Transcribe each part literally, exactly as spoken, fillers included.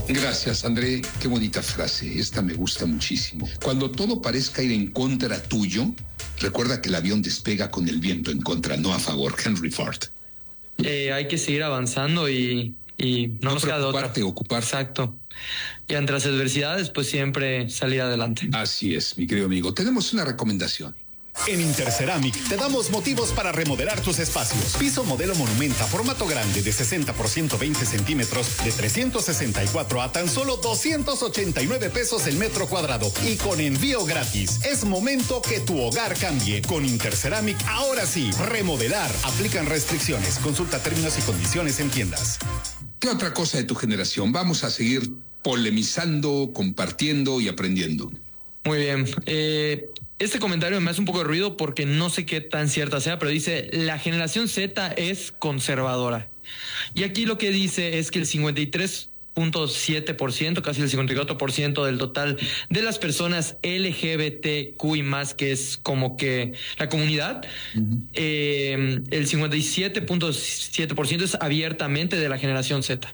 Gracias, André. Qué bonita frase. Esta me gusta muchísimo. Cuando todo parezca ir en contra tuyo, recuerda que el avión despega con el viento en contra, no a favor. Henry Ford. Eh, hay que seguir avanzando y, y no, no nos queda de otra. Ocupar. Exacto. Y ante las adversidades, pues siempre salir adelante. Así es, mi querido amigo. Tenemos una recomendación. En Interceramic te damos motivos para remodelar tus espacios. Piso modelo Monumenta, formato grande de sesenta por ciento veinte centímetros, de trescientos sesenta y cuatro a tan solo doscientos ochenta y nueve pesos el metro cuadrado y con envío gratis. Es momento que tu hogar cambie. Con Interceramic, ahora sí, remodelar. Aplican restricciones. Consulta términos y condiciones en tiendas. ¿Qué otra cosa de tu generación? Vamos a seguir polemizando, compartiendo y aprendiendo. Muy bien. Eh... Este comentario me hace un poco de ruido porque no sé qué tan cierta sea, pero dice, la generación Z es conservadora. Y aquí lo que dice es que el cincuenta y tres punto siete por ciento, casi el cincuenta y cuatro por ciento del total de las personas L G B T Q y más, que es como que la comunidad, uh-huh. eh, el cincuenta y siete punto siete por ciento es abiertamente de la generación Z.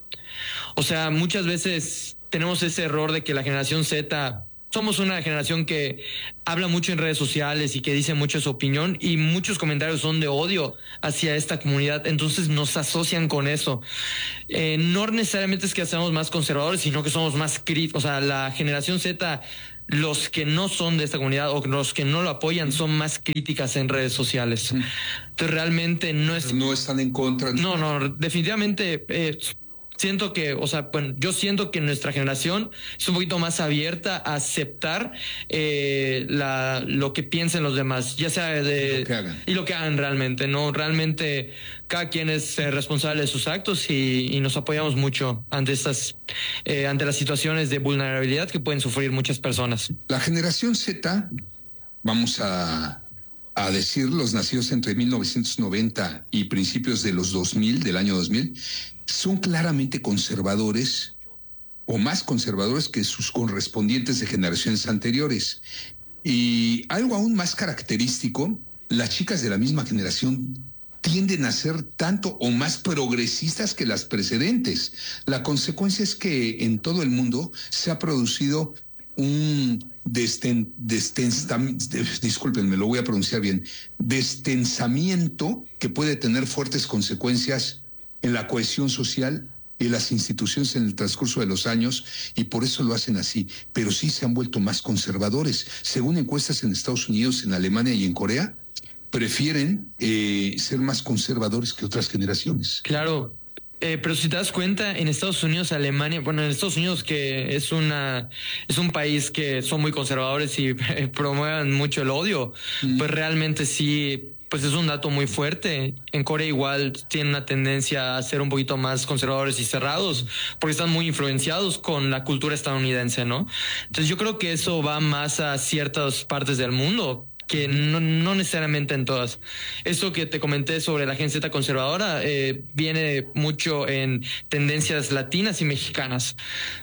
O sea, muchas veces tenemos ese error de que la generación Z... Somos una generación que habla mucho en redes sociales y que dice mucho su opinión y muchos comentarios son de odio hacia esta comunidad, entonces nos asocian con eso. Eh, no necesariamente es que seamos más conservadores, sino que somos más críticos. O sea, la generación Z, los que no son de esta comunidad o los que no lo apoyan son más críticas en redes sociales. Entonces realmente no es... No están en contra. No, no, definitivamente... Eh, Siento que, o sea, bueno, yo siento que nuestra generación es un poquito más abierta a aceptar eh, la, lo que piensen los demás, ya sea de... Y lo que hagan. Y lo que hagan realmente, ¿no? Realmente cada quien es eh, responsable de sus actos y, y nos apoyamos mucho ante estas, eh, ante las situaciones de vulnerabilidad que pueden sufrir muchas personas. La generación Z, vamos a... a decir, los nacidos entre mil novecientos noventa y principios de los dos mil, del año dos mil, son claramente conservadores o más conservadores que sus correspondientes de generaciones anteriores. Y algo aún más característico, las chicas de la misma generación tienden a ser tanto o más progresistas que las precedentes. La consecuencia es que en todo el mundo se ha producido un desten, destensamiento, discúlpenme, lo voy a pronunciar bien, destensamiento que puede tener fuertes consecuencias en la cohesión social y las instituciones en el transcurso de los años, y por eso lo hacen así, pero sí se han vuelto más conservadores. Según encuestas en Estados Unidos, en Alemania y en Corea, prefieren eh, ser más conservadores que otras generaciones. Claro. Eh, pero si te das cuenta, en Estados Unidos, Alemania, bueno, en Estados Unidos, que es una es un país que son muy conservadores y eh, promueven mucho el odio, mm. pues realmente sí, pues es un dato muy fuerte. En Corea igual tienen una tendencia a ser un poquito más conservadores y cerrados, porque están muy influenciados con la cultura estadounidense, ¿no? Entonces yo creo que eso va más a ciertas partes del mundo, que no, no necesariamente en todas. Esto que te comenté sobre la Gen Z conservadora eh, viene mucho en tendencias latinas y mexicanas.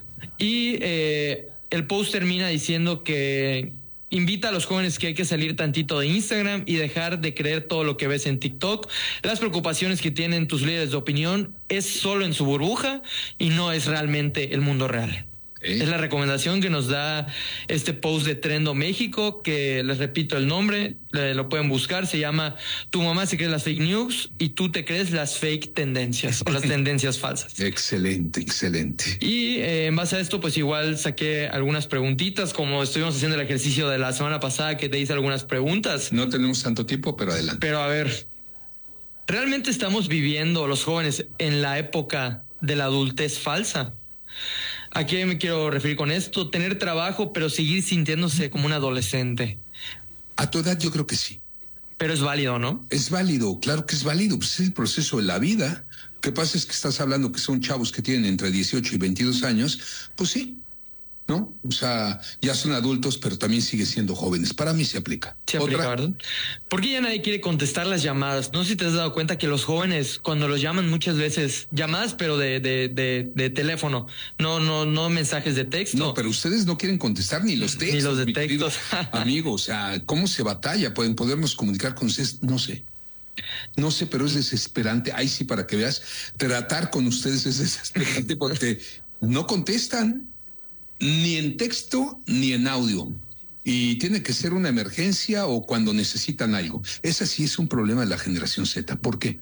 Y eh, el post termina diciendo que invita a los jóvenes que hay que salir tantito de Instagram y dejar de creer todo lo que ves en TikTok. Las preocupaciones que tienen tus líderes de opinión es solo en su burbuja y no es realmente el mundo real. ¿Eh? Es la recomendación que nos da este post de Trendo México, que les repito el nombre, lo pueden buscar, se llama Tu mamá se cree las fake news y tú te crees las fake tendencias o las tendencias falsas. Excelente, excelente. Y eh, en base a esto, pues igual saqué algunas preguntitas, como estuvimos haciendo el ejercicio de la semana pasada que te hice algunas preguntas. No tenemos tanto tiempo, pero adelante. Pero a ver, ¿realmente estamos viviendo los jóvenes en la época de la adultez falsa? ¿A qué me quiero referir con esto? Tener trabajo, pero seguir sintiéndose como un adolescente. A tu edad yo creo que sí. Pero es válido, ¿no? Es válido, claro que es válido. Pues es el proceso de la vida. Lo que pasa es que estás hablando que son chavos que tienen entre dieciocho y veintidós años. Pues sí, ¿no? O sea, ya son adultos, pero también sigue siendo jóvenes. Para mí se aplica. Se aplica, ¿Otra? ¿verdad? ¿Por qué ya nadie quiere contestar las llamadas? No sé si te has dado cuenta que los jóvenes, cuando los llaman muchas veces, llamadas, pero de, de, de, de teléfono, no, no, no mensajes de texto. No, pero ustedes no quieren contestar ni los textos. Ni los de textos. Amigo, o sea, ¿cómo se batalla? ¿Pueden podernos comunicar con ustedes? No sé. No sé, pero es desesperante. Ahí sí, para que veas, tratar con ustedes es desesperante porque no contestan ni en texto ni en audio. Y tiene que ser una emergencia o cuando necesitan algo. Ese sí es un problema de la generación Z. ¿Por qué?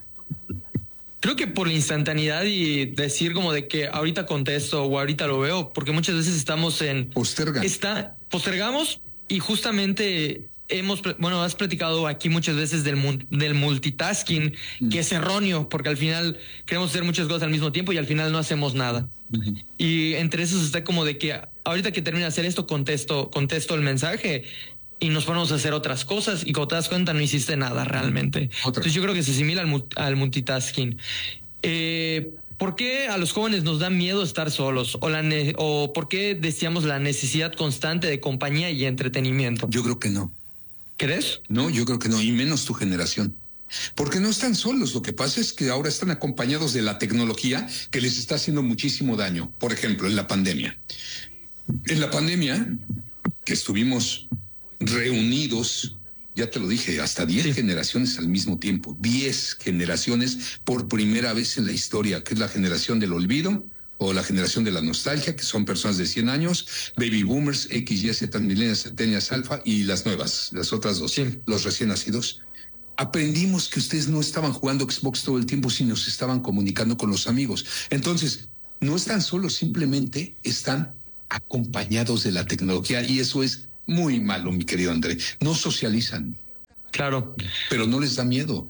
Creo que por la instantaneidad y decir como de que ahorita contesto o ahorita lo veo, porque muchas veces estamos en... Postergan. Está, postergamos y justamente hemos, bueno, has platicado aquí muchas veces del, del multitasking, mm. que es erróneo, porque al final queremos hacer muchas cosas al mismo tiempo y al final no hacemos nada. Uh-huh. Y entre esos está como de que ahorita que termina de hacer esto, contesto, contesto el mensaje y nos ponemos a hacer otras cosas y cuando te das cuenta no hiciste nada realmente. Otra. Entonces yo creo que se asimila al, al multitasking. Eh, ¿Por qué a los jóvenes nos da miedo estar solos? ¿O, la ne- o por qué deseamos la necesidad constante de compañía y entretenimiento? Yo creo que no. ¿Crees? No, yo creo que no, y menos tu generación. Porque no están solos, lo que pasa es que ahora están acompañados de la tecnología que les está haciendo muchísimo daño. Por ejemplo, en la pandemia. En la pandemia, que estuvimos reunidos, ya te lo dije, hasta diez sí. generaciones al mismo tiempo, diez generaciones por primera vez en la historia, que es la generación del olvido o la generación de la nostalgia, que son personas de cien años, baby boomers, X, Y, Z, millennials, centennials, alfa y las nuevas, las otras dos, sí. los recién nacidos. Aprendimos que ustedes no estaban jugando Xbox todo el tiempo, sino se estaban comunicando con los amigos. Entonces, no están solos, simplemente están acompañados de la tecnología y eso es muy malo, mi querido André. No socializan. Claro. Pero no les da miedo.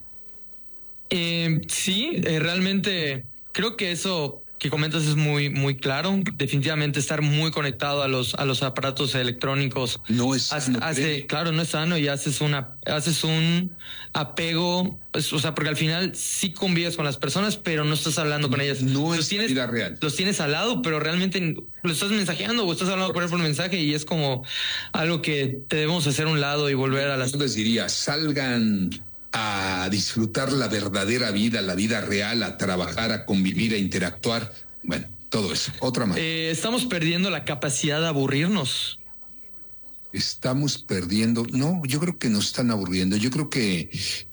Eh, sí, eh, realmente creo que eso que comentas es muy, muy claro. Definitivamente estar muy conectado a los, a los aparatos electrónicos. No es sano. Hace, claro, no es sano y haces una, haces un apego, pues, o sea, porque al final sí convives con las personas, pero no estás hablando con ellas. No los es tienes, vida real. Los tienes al lado, pero realmente lo estás mensajeando o estás hablando por, por mensaje y es como algo que te debemos hacer a un lado y volver a las... Yo les diría, salgan a disfrutar la verdadera vida, la vida real, a trabajar, a convivir, a interactuar. Bueno, todo eso. Otra más. Eh, estamos perdiendo la capacidad de aburrirnos. Estamos perdiendo. No, yo creo que nos están aburriendo. Yo creo que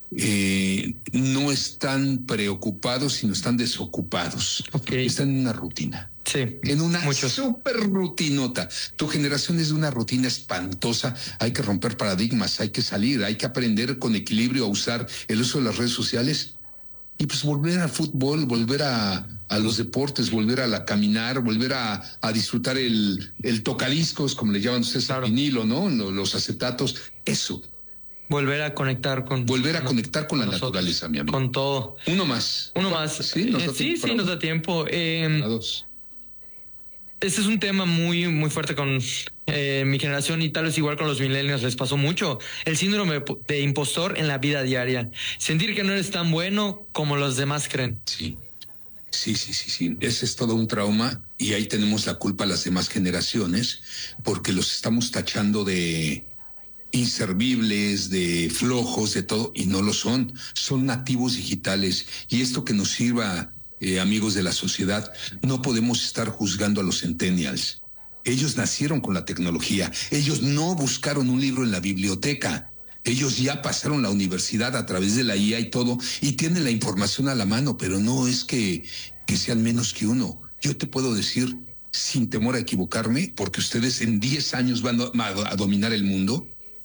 eh, no están preocupados, sino están desocupados. Okay. Están en una rutina. Sí, en una muchos. super rutinota. Tu generación es de una rutina espantosa. Hay que romper paradigmas, hay que salir, hay que aprender con equilibrio a usar el uso de las redes sociales y pues volver al fútbol, volver a, a los deportes, volver a la caminar, volver a, a disfrutar el, el tocadiscos, como le llaman ustedes, claro. al vinilo, ¿no? Los acetatos, eso. Volver a conectar con... Volver a conectar con, con la nosotros, naturaleza, mi amigo. Con todo. Uno más. Uno más. Sí, nos da eh, sí, tiempo. Sí, nos da tiempo. Eh, a dos. Este es un tema muy, muy fuerte con eh, mi generación y tal vez igual con los millennials les pasó mucho. El síndrome de impostor en la vida diaria. Sentir que no eres tan bueno como los demás creen. Sí, sí, sí, sí, sí. Ese es todo un trauma y ahí tenemos la culpa a las demás generaciones porque los estamos tachando de inservibles, de flojos, de todo y no lo son. Son nativos digitales y esto que nos sirva... Eh, amigos de la sociedad, no podemos estar juzgando a los centennials. Ellos nacieron con la tecnología. Ellos no buscaron un libro en la biblioteca. Ellos ya pasaron la universidad a través de la I A y todo, y tienen la información a la mano, pero no es que, que sean menos que uno. Yo te puedo decir, sin temor a equivocarme, porque ustedes en diez años van a, a dominar el mundo,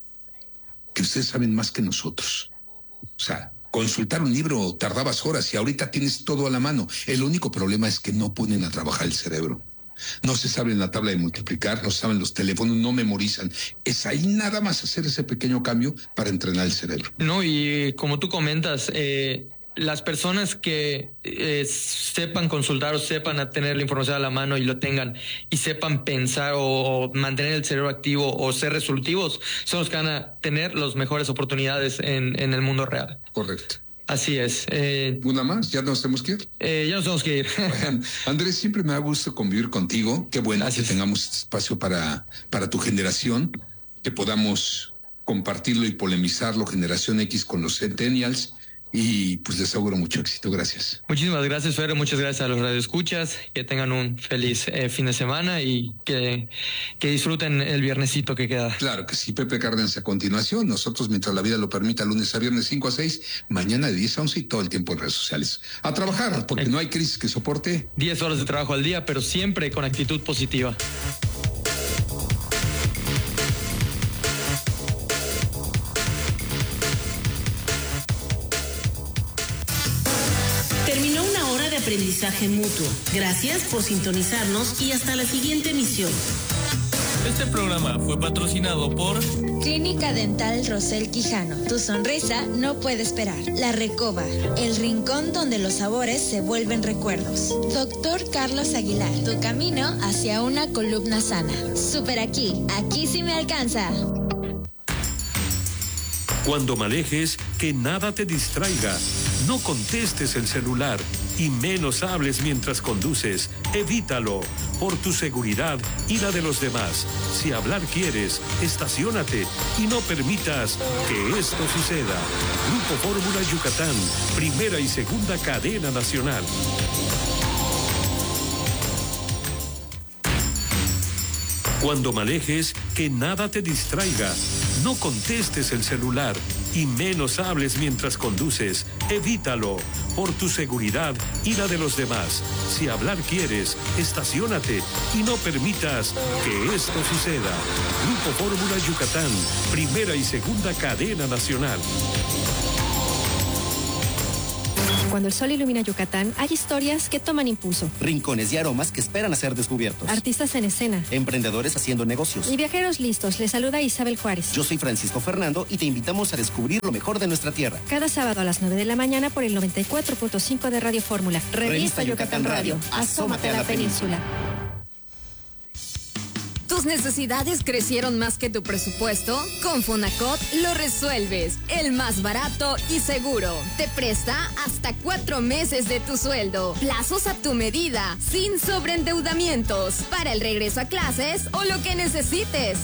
que ustedes saben más que nosotros. O sea, consultar un libro tardabas horas y ahorita tienes todo a la mano. El único problema es que no ponen a trabajar el cerebro. No se saben la tabla de multiplicar, no saben los teléfonos, no memorizan. Es ahí nada más hacer ese pequeño cambio para entrenar el cerebro. No, y como tú comentas, eh, las personas que eh, sepan consultar o sepan tener la información a la mano y lo tengan y sepan pensar o, o mantener el cerebro activo o ser resolutivos son los que van a tener las mejores oportunidades en, en el mundo real. Correcto. Así es. Eh, Una más, ya nos tenemos que ir. Eh, ya nos tenemos que ir. Bueno, Andrés, siempre me da gusto convivir contigo. Qué bueno Gracias. que tengamos este espacio para, para tu generación, que podamos compartirlo y polemizarlo, generación X con los centennials. y pues les auguro mucho éxito. Gracias. Muchísimas gracias, Fer. Muchas gracias a los radioescuchas. Que tengan un feliz eh, fin de semana y que, que disfruten el viernesito que queda. Claro que sí. Pepe Cárdenas a continuación. Nosotros, mientras la vida lo permita, lunes a viernes cinco a seis, mañana de diez a once y todo el tiempo en redes sociales. A trabajar, porque eh, no hay crisis que soporte. diez horas de trabajo al día, pero siempre con actitud positiva. Terminó una hora de aprendizaje mutuo. Gracias por sintonizarnos y hasta la siguiente emisión. Este programa fue patrocinado por Clínica Dental Rosel Quijano. Tu sonrisa no puede esperar. La Recoba, el rincón donde los sabores se vuelven recuerdos. Doctor Carlos Aguilar, tu camino hacia una columna sana. Super aquí, aquí sí me alcanza. Cuando manejes, que nada te distraiga. No contestes el celular y menos hables mientras conduces. Evítalo, por tu seguridad y la de los demás. Si hablar quieres, estaciónate y no permitas que esto suceda. Grupo Fórmula Yucatán, primera y segunda cadena nacional. Cuando manejes, que nada te distraiga. No contestes el celular y menos hables mientras conduces. Evítalo, por tu seguridad y la de los demás. Si hablar quieres, estaciónate y no permitas que esto suceda. Grupo Fórmula Yucatán, primera y segunda cadena nacional. Cuando el sol ilumina Yucatán, hay historias que toman impulso. Rincones y aromas que esperan a ser descubiertos. Artistas en escena. Emprendedores haciendo negocios. Y viajeros listos. Les saluda Isabel Juárez. Yo soy Francisco Fernando y te invitamos a descubrir lo mejor de nuestra tierra. Cada sábado a las nueve de la mañana por el noventa y cuatro punto cinco de Radio Fórmula. Revista, Revista Yucatán, Yucatán Radio. Asómate a la, la península. ¿Tus necesidades crecieron más que tu presupuesto? Con Fonacot lo resuelves. El más barato y seguro. Te presta hasta cuatro meses de tu sueldo. Plazos a tu medida, sin sobreendeudamientos. Para el regreso a clases o lo que necesites.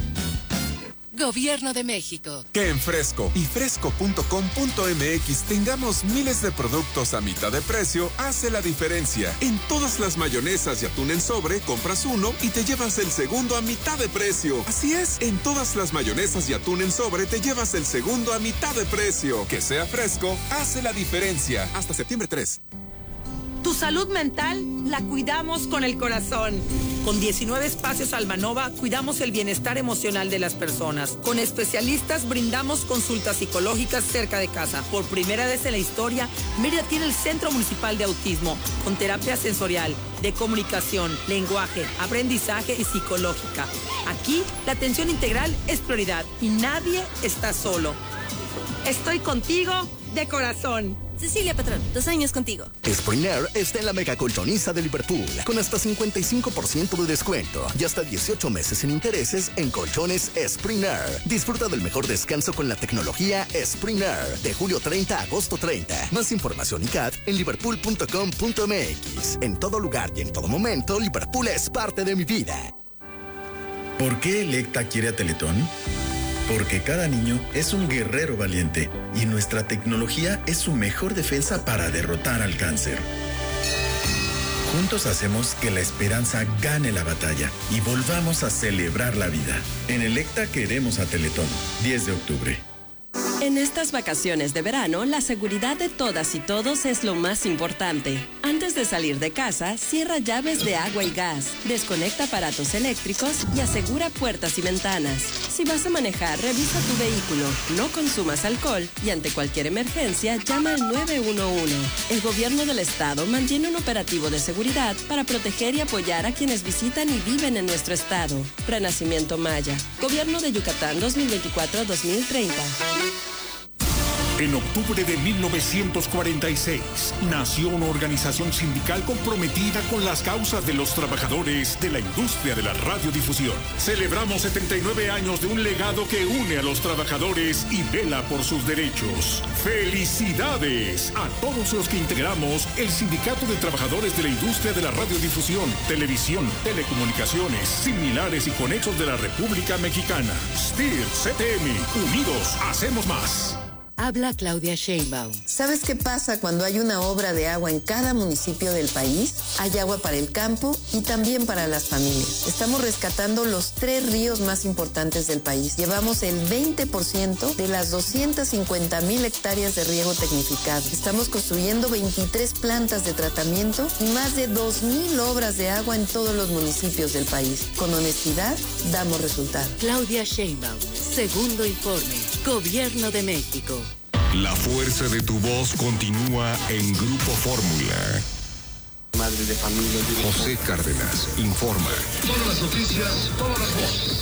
Gobierno de México. Que en Fresco y fresco punto com punto m x tengamos miles de productos a mitad de precio hace la diferencia. En todas las mayonesas y atún en sobre, compras uno y te llevas el segundo a mitad de precio. Así es, en todas las mayonesas y atún en sobre te llevas el segundo a mitad de precio. Que sea Fresco hace la diferencia. Hasta septiembre tres. Tu salud mental la cuidamos con el corazón. Con diecinueve espacios Almanova cuidamos el bienestar emocional de las personas. Con especialistas brindamos consultas psicológicas cerca de casa. Por primera vez en la historia, Mérida tiene el Centro Municipal de Autismo, con terapia sensorial, de comunicación, lenguaje, aprendizaje y psicológica. Aquí, la atención integral es prioridad y nadie está solo. Estoy contigo de corazón. Cecilia Patrón, dos años contigo. Spring Air está en la mega colchoniza de Liverpool, con hasta cincuenta y cinco por ciento de descuento y hasta dieciocho meses sin intereses en colchones Spring Air. Disfruta del mejor descanso con la tecnología Spring Air, de julio treinta a agosto treinta. Más información y C A D en liverpool punto com punto m x. En todo lugar y en todo momento, Liverpool es parte de mi vida. ¿Por qué Electa quiere a Teletón? Porque cada niño es un guerrero valiente y nuestra tecnología es su mejor defensa para derrotar al cáncer. Juntos hacemos que la esperanza gane la batalla y volvamos a celebrar la vida. En Electa queremos a Teletón. diez de octubre. En estas vacaciones de verano, la seguridad de todas y todos es lo más importante. Antes de salir de casa, cierra llaves de agua y gas, desconecta aparatos eléctricos y asegura puertas y ventanas. Si vas a manejar, revisa tu vehículo, no consumas alcohol y ante cualquier emergencia, llama al nueve uno uno. El gobierno del estado mantiene un operativo de seguridad para proteger y apoyar a quienes visitan y viven en nuestro estado. Renacimiento Maya. Gobierno de Yucatán dos mil veinticuatro a dos mil treinta. En octubre de mil novecientos cuarenta y seis, nació una organización sindical comprometida con las causas de los trabajadores de la industria de la radiodifusión. Celebramos setenta y nueve años de un legado que une a los trabajadores y vela por sus derechos. ¡Felicidades a todos los que integramos el Sindicato de Trabajadores de la Industria de la Radiodifusión, Televisión, Telecomunicaciones, similares y conexos de la República Mexicana! S T I R C T M, unidos hacemos más. Habla Claudia Sheinbaum. ¿Sabes qué pasa cuando hay una obra de agua en cada municipio del país? Hay agua para el campo y también para las familias. Estamos rescatando los tres ríos más importantes del país. Llevamos el veinte por ciento de las doscientas cincuenta mil hectáreas de riego tecnificado. Estamos construyendo veintitrés plantas de tratamiento y más de dos mil obras de agua en todos los municipios del país. Con honestidad, damos resultados. Claudia Sheinbaum, segundo informe. Gobierno de México. La fuerza de tu voz continúa en Grupo Fórmula. Madre de familia. José Cárdenas informa. Todas las noticias, todas las voces.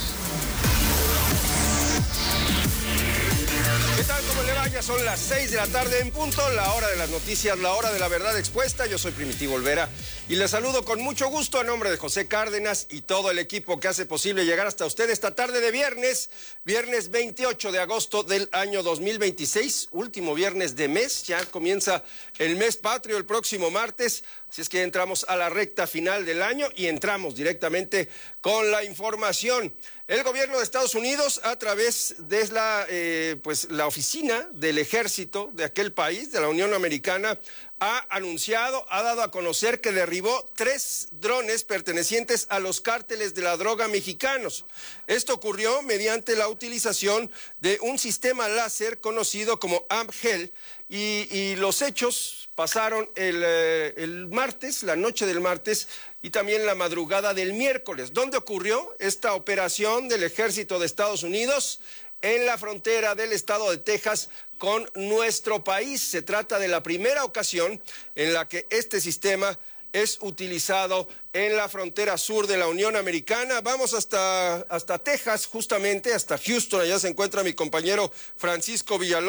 ¿Qué tal? ¿Cómo le va? Ya son las seis de la tarde en punto, la hora de las noticias, la hora de la verdad expuesta. Yo soy Primitivo Olvera y les saludo con mucho gusto a nombre de José Cárdenas y todo el equipo que hace posible llegar hasta usted esta tarde de viernes, viernes veintiocho de agosto del año dos mil veintiséis, último viernes de mes, ya comienza el mes patrio el próximo martes. Así es que entramos a la recta final del año y entramos directamente con la información. El gobierno de Estados Unidos, a través de la, eh, pues, la oficina del ejército de aquel país, de la Unión Americana, ha anunciado, ha dado a conocer que derribó tres drones pertenecientes a los cárteles de la droga mexicanos. Esto ocurrió mediante la utilización de un sistema láser conocido como AMGEL y, y los hechos pasaron el, eh, el martes, la noche del martes y también la madrugada del miércoles. ¿Dónde ocurrió esta operación del ejército de Estados Unidos? En la frontera del estado de Texas con nuestro país. Se trata de la primera ocasión en la que este sistema es utilizado en la frontera sur de la Unión Americana. Vamos hasta, hasta Texas, justamente, hasta Houston. Allá se encuentra mi compañero Francisco Villalobos.